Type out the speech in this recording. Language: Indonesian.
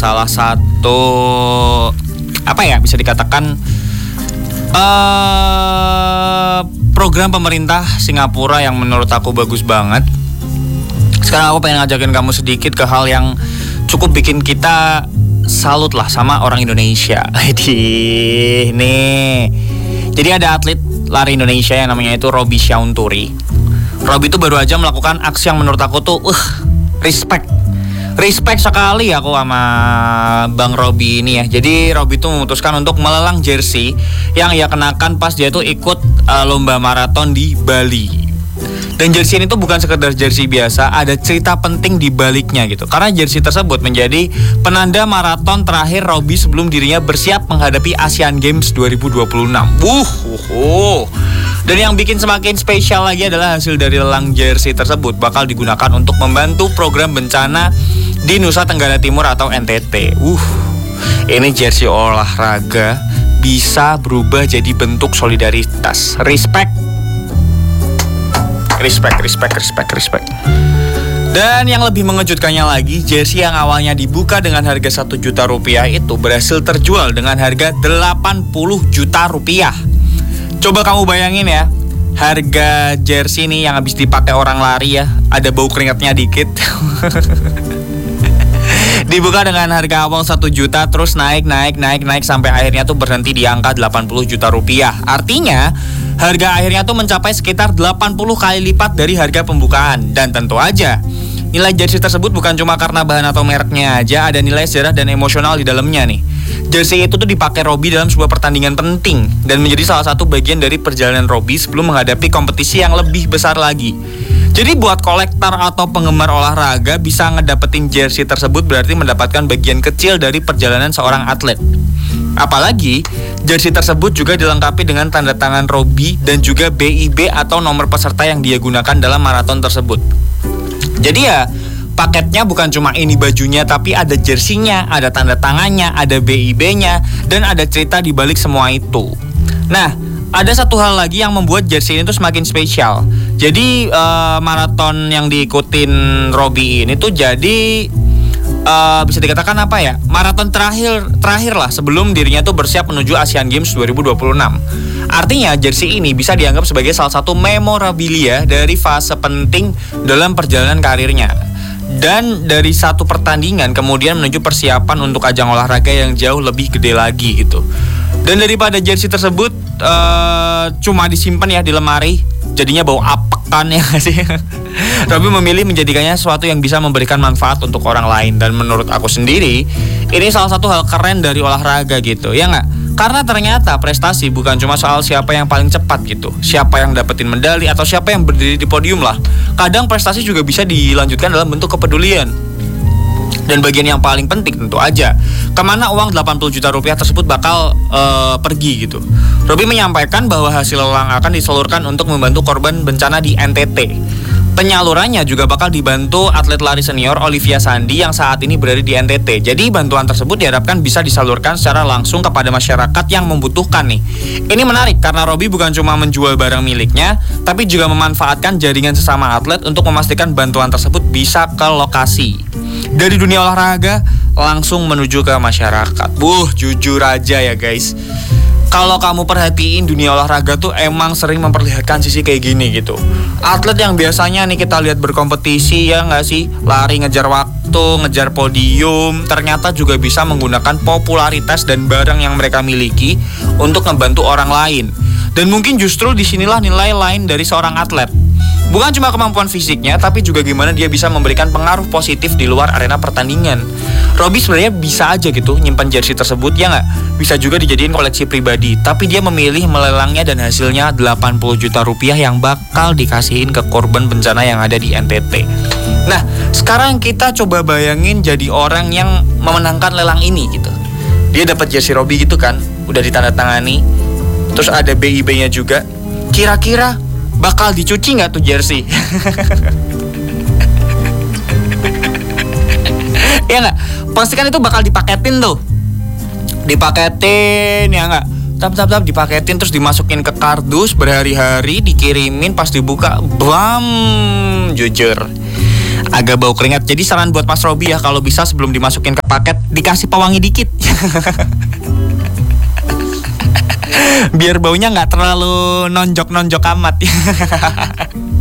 salah satu bisa dikatakan program pemerintah Singapura yang menurut aku bagus banget. Sekarang aku pengen ngajakin kamu sedikit ke hal yang cukup bikin kita salut lah sama orang Indonesia. Jadi ada atlet lari Indonesia yang namanya itu Robby Syaunturi. Robby itu baru aja melakukan aksi yang menurut aku tuh respect sekali aku sama Bang Robby ini ya. Jadi Robby itu memutuskan untuk melelang jersey yang ia kenakan pas dia tuh ikut lomba maraton di Bali. Dan jersey ini tuh bukan sekedar jersey biasa, ada cerita penting di baliknya gitu. Karena jersey tersebut menjadi penanda maraton terakhir Robby sebelum dirinya bersiap menghadapi Asian Games 2026. Dan yang bikin semakin spesial lagi adalah hasil dari lelang jersey tersebut bakal digunakan untuk membantu program bencana di Nusa Tenggara Timur atau NTT. Ini jersey olahraga bisa berubah jadi bentuk solidaritas. Respect. Dan yang lebih mengejutkannya lagi, jersey yang awalnya dibuka dengan harga 1 juta rupiah itu berhasil terjual dengan harga 80 juta rupiah. Coba kamu bayangin ya, harga jersey ini yang habis dipakai orang lari ya, ada bau keringatnya dikit. Dibuka dengan harga awal 1 juta, terus naik sampai akhirnya tuh berhenti di angka 80 juta rupiah. Artinya harga akhirnya tuh mencapai sekitar 80 kali lipat dari harga pembukaan. Dan tentu aja nilai jersey tersebut bukan cuma karena bahan atau mereknya aja, ada nilai sejarah dan emosional di dalamnya nih. Jersey itu tuh dipakai Robby dalam sebuah pertandingan penting dan menjadi salah satu bagian dari perjalanan Robby sebelum menghadapi kompetisi yang lebih besar lagi. Jadi buat kolektor atau penggemar olahraga, bisa ngedapetin jersey tersebut berarti mendapatkan bagian kecil dari perjalanan seorang atlet. Apalagi jersey tersebut juga dilengkapi dengan tanda tangan Robby dan juga BIB atau nomor peserta yang dia gunakan dalam maraton tersebut. Jadi ya paketnya bukan cuma ini bajunya, tapi ada jersey-nya, ada tanda tangannya, ada BIB-nya, dan ada cerita di balik semua itu. Nah, ada satu hal lagi yang membuat jersey ini tuh semakin spesial. Jadi maraton yang diikutin Robby ini tuh jadi bisa dikatakan maraton terakhir lah sebelum dirinya tuh bersiap menuju Asian Games 2026. Artinya jersey ini bisa dianggap sebagai salah satu memorabilia dari fase penting dalam perjalanan karirnya. Dan dari satu pertandingan kemudian menuju persiapan untuk ajang olahraga yang jauh lebih gede lagi gitu. Dan daripada jersey tersebut cuma disimpan ya di lemari, jadinya bau apekan ya sih. Robby memilih menjadikannya sesuatu yang bisa memberikan manfaat untuk orang lain. Dan menurut aku sendiri, ini salah satu hal keren dari olahraga gitu, ya nggak? Karena ternyata prestasi bukan cuma soal siapa yang paling cepat gitu, siapa yang dapetin medali, atau siapa yang berdiri di podium lah. Kadang prestasi juga bisa dilanjutkan dalam bentuk kepedulian. Dan bagian yang paling penting tentu aja, kemana uang 80 juta rupiah tersebut bakal pergi gitu. Robby menyampaikan bahwa hasil lelang akan disalurkan untuk membantu korban bencana di NTT. Penyalurannya juga bakal dibantu atlet lari senior Olivia Sandi yang saat ini berada di NTT. Jadi bantuan tersebut diharapkan bisa disalurkan secara langsung kepada masyarakat yang membutuhkan nih. Ini menarik karena Robby bukan cuma menjual barang miliknya, tapi juga memanfaatkan jaringan sesama atlet untuk memastikan bantuan tersebut bisa ke lokasi. Dari dunia olahraga langsung menuju ke masyarakat. Jujur aja ya guys, kalau kamu perhatiin dunia olahraga tuh emang sering memperlihatkan sisi kayak gini gitu. Atlet yang biasanya nih kita lihat berkompetisi ya nggak sih, lari ngejar waktu, ngejar podium, ternyata juga bisa menggunakan popularitas dan barang yang mereka miliki untuk ngebantu orang lain. Dan mungkin justru disinilah nilai lain dari seorang atlet. Bukan cuma kemampuan fisiknya, tapi juga gimana dia bisa memberikan pengaruh positif di luar arena pertandingan. Robby sebenarnya bisa aja gitu nyimpan jersey tersebut, ya nggak? Bisa juga dijadiin koleksi pribadi, tapi dia memilih melelangnya dan hasilnya 80 juta rupiah yang bakal dikasihin ke korban bencana yang ada di NTT. Nah, sekarang kita coba bayangin jadi orang yang memenangkan lelang ini gitu. Dia dapat jersey Robby gitu kan, udah ditandatangani, terus ada BIB-nya juga. Kira-kira bakal dicuci nggak tuh jersey? Ya nggak? Pastikan itu bakal dipaketin tuh. Dipaketin ya nggak? Tap dipaketin terus dimasukin ke kardus berhari-hari, dikirimin, pas dibuka blam, jujur agak bau keringat. Jadi saran buat Mas Robi ya, kalau bisa sebelum dimasukin ke paket dikasih pewangi dikit. Biar baunya nggak terlalu nonjok-nonjok amat.